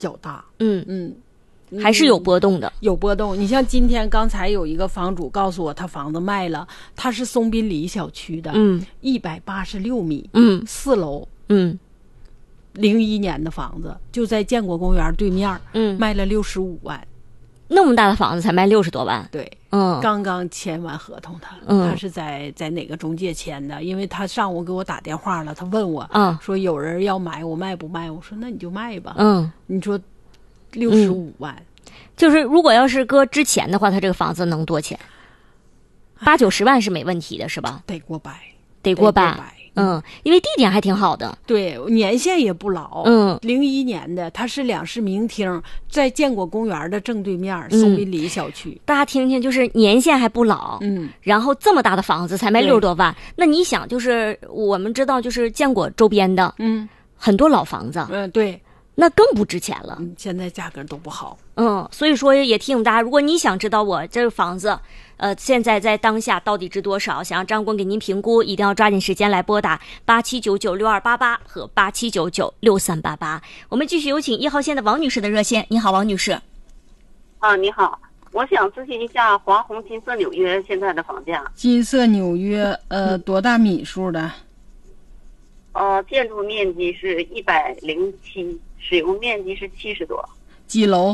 较大。 还是有波动的， 有波动。你像今天刚才有一个房主告诉我，他房子卖了，他是松滨里小区的，186米，4楼，01年的房子，就在建国公园对面，卖了65万。 那么大的房子才卖60多万？ 对，刚刚签完合同他是在哪个中介签的？因为他上午给我打电话了，他问我，说有人要买，我卖不卖？我说那你就卖吧。你说65万， 就是如果要是搁之前的话，他这个房子能多钱？80-90万是没问题的，是吧？ 得过百。 因为地点还挺好的， 对，年限也不老，01年的，它是2室明厅，在建国公园的正对面，松滨里小区。 大家听听，就是年限还不老，然后这么大的房子才卖60多万，那你想，就是我们知道，就是建国周边的，很多老房子， 对。 那更不值钱了， 现在价格都不好。 所以说也提醒大家，如果你想知道我这个房子，现在在当下到底值多少，想让张工给您评估，一定要抓紧时间来拨打87996288和87996388。我们继续有请1号线的王女士的热线。你好，王女士。 你好，我想咨询一下华宏金色纽约现在的房价。 金色纽约，多大米数的？ 建筑面积是107，使用面积是70多。 几楼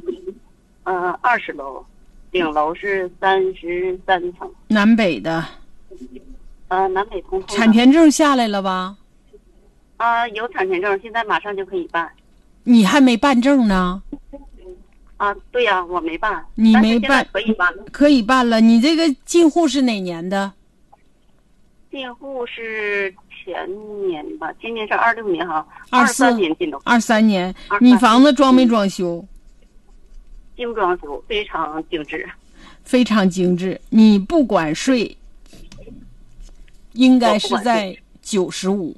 ？20楼，顶楼是33层。 南北的？ 南北通透。 产权证下来了吧？ 有产权证，现在马上就可以办。 你还没办证呢？ 对呀，我没办。 你没办？ 可以办。 可以办了。你这个进户是哪年的？ 进户是前年吧，今年是26年哈，23年进的。 23年，你房子装没装修？ 精装修，非常精致。 非常精致。你不管税，应该是在95。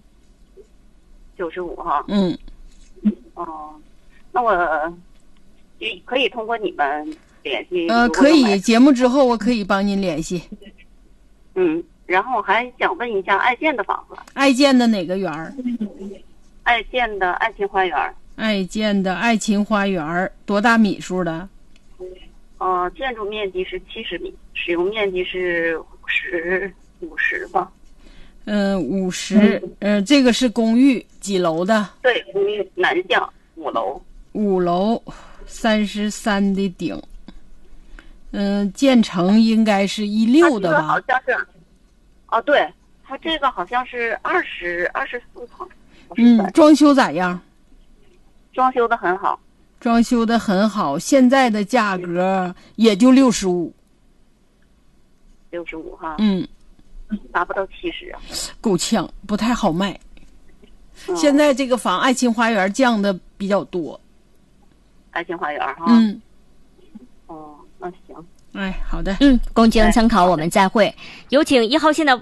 95哈。那我可以通过你们联系？ 可以，节目之后我可以帮您联系。 然后我还想问一下爱建的房子。 爱建的哪个园儿？ 爱建的爱琴花园。 爱建的爱琴花园多大米数的？ 建筑面积是70米，使用面积是50吧。 50。这个是公寓，几楼的？ 对，公寓南向5楼。 5楼，33的顶。建成应该是16的吧？ 好像是。对，它这个好像是24层。 装修咋样？ 装修的很好。 装修的很好，现在的价格也就65。 65哈。达不到70啊。 够呛，不太好卖。现在这个房爱琴花园降的比较多。 爱琴花园哈。那行。 好的。 供经参考，我们再会。有请1号线的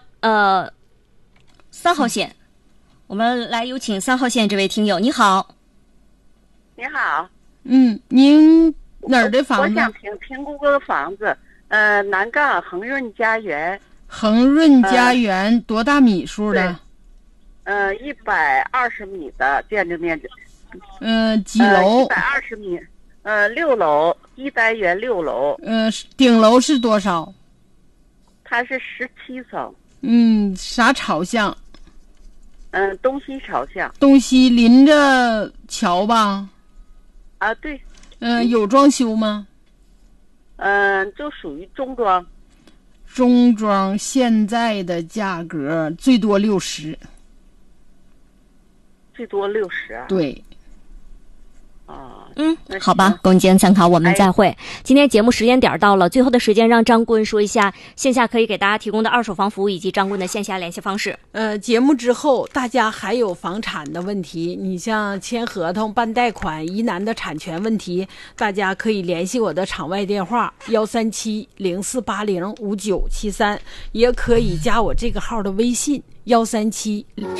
3号线，我们来有请3号线这位听友。你好。 你好。 您哪儿的房子？ 我想评估个房子，南杠恒润家园。 恒润家园多大米数的 ？120米的建筑面积。 几楼 ？120米。6楼，1单元6楼。 顶楼是多少？ 它是17层。 啥朝向？ 东西朝向。 东西临着桥吧？ 对。 有装修吗？ 就属于中装。 中装现在的价格最多60。 最多60啊？ 对。 好吧，供经参考，我们再会。今天节目时间点到了，最后的时间让张棍说一下线下可以给大家提供的二手房服务以及张棍的线下联系方式。 节目之后大家还有房产的问题，你像签合同、办贷款、疑难的产权问题，大家可以联系我的场外电话13704805973，也可以加我这个号的微信137